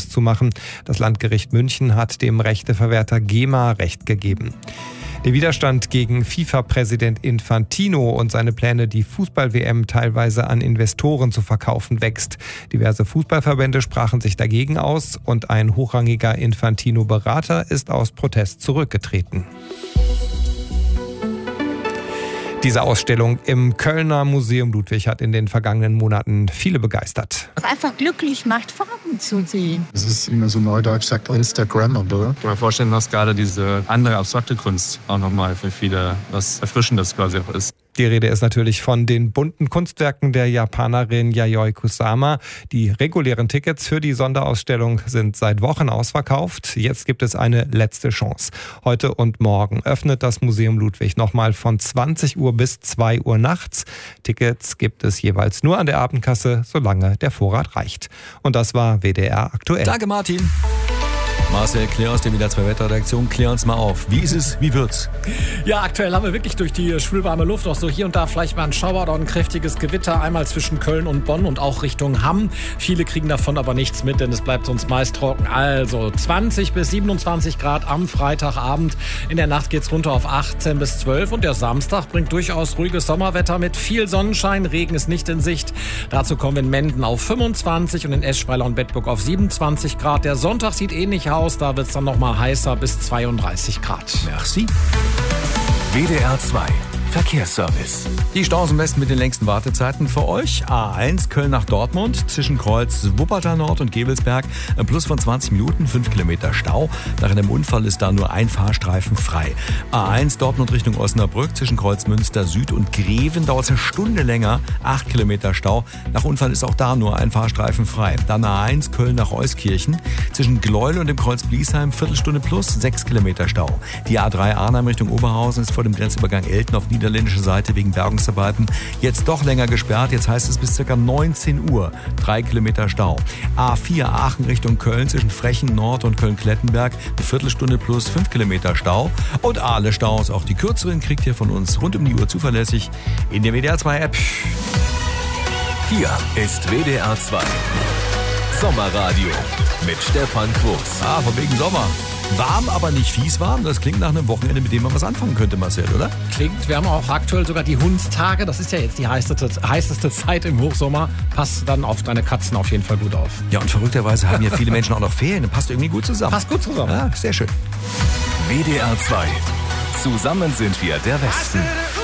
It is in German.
auszumachen. Das Landgericht München hat dem Rechteverwerter GEMA Recht gegeben. Der Widerstand gegen FIFA-Präsident Infantino und seine Pläne, die Fußball-WM teilweise an Investoren zu verkaufen, wächst. Diverse Fußballverbände sprachen sich dagegen aus und ein hochrangiger Infantino-Berater ist aus Protest zurückgetreten. Diese Ausstellung im Kölner Museum Ludwig hat in den vergangenen Monaten viele begeistert. Was einfach glücklich macht, Farben zu sehen. Das ist immer so neudeutsch sagt Instagrammable. Ich kann mir vorstellen, dass gerade diese andere abstrakte Kunst auch nochmal für viele was Erfrischendes quasi auch ist. Die Rede ist natürlich von den bunten Kunstwerken der Japanerin Yayoi Kusama. Die regulären Tickets für die Sonderausstellung sind seit Wochen ausverkauft. Jetzt gibt es eine letzte Chance. Heute und morgen öffnet das Museum Ludwig nochmal von 20 Uhr bis 2 Uhr nachts. Tickets gibt es jeweils nur an der Abendkasse, solange der Vorrat reicht. Und das war WDR aktuell. Danke, Martin. Marcel, klär aus der WDR 2 Wetterredaktion, klär uns mal auf. Wie ist es, wie wird's? Ja, aktuell haben wir wirklich durch die schwülwarme Luft auch so hier und da vielleicht mal ein Schauer oder ein kräftiges Gewitter, einmal zwischen Köln und Bonn und auch Richtung Hamm. Viele kriegen davon aber nichts mit, denn es bleibt sonst meist trocken. Also 20 bis 27 Grad am Freitagabend. In der Nacht geht's runter auf 18 bis 12 und der Samstag bringt durchaus ruhiges Sommerwetter mit viel Sonnenschein. Regen ist nicht in Sicht. Dazu kommen wir in Menden auf 25 und in Eschweiler und Bedburg auf 27 Grad. Der Sonntag sieht ähnlich aus. Da wird es dann noch mal heißer bis 32 Grad. Merci. WDR 2 Verkehrsservice. Die Staus am besten mit den längsten Wartezeiten für euch. A1 Köln nach Dortmund zwischen Kreuz Wuppertal Nord und Gebelsberg. Ein Plus von 20 Minuten, 5 Kilometer Stau. Nach einem Unfall ist da nur ein Fahrstreifen frei. A1 Dortmund Richtung Osnabrück zwischen Kreuz Münster Süd und Greven dauert es eine Stunde länger, 8 Kilometer Stau. Nach Unfall ist auch da nur ein Fahrstreifen frei. Dann A1 Köln nach Euskirchen zwischen Gleuel und dem Kreuz Bliesheim, Viertelstunde plus, 6 Kilometer Stau. Die A3 Arnhem Richtung Oberhausen ist vor dem Grenzübergang Elten auf niederländischer Seite wegen Bergungsarbeiten jetzt doch länger gesperrt. Jetzt heißt es bis ca. 19 Uhr 3 Kilometer Stau. A4 Aachen Richtung Köln zwischen Frechen Nord und Köln-Klettenberg eine Viertelstunde plus 5 Kilometer Stau. Und alle Staus, auch die kürzeren, kriegt ihr von uns rund um die Uhr zuverlässig in der WDR 2 App. Hier ist WDR 2 Sommerradio mit Stefan Quos. Von wegen Sommer. Warm, aber nicht fies warm. Das klingt nach einem Wochenende, mit dem man was anfangen könnte, Marcel, oder? Klingt, wir haben auch aktuell sogar die Hundstage. Das ist ja jetzt die heißeste Zeit im Hochsommer. Passt dann auf deine Katzen auf jeden Fall gut auf. Ja, und verrückterweise haben ja viele Menschen auch noch Ferien. Das passt irgendwie gut zusammen. Passt gut zusammen. Ja, sehr schön. WDR 2. Zusammen sind wir der Westen.